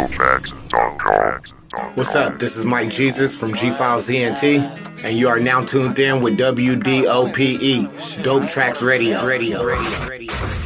DopeTracks.com. What's up? This is Mike Jesus from G Files ENT, and you are now tuned in with WDOPE, Dope Tracks Radio.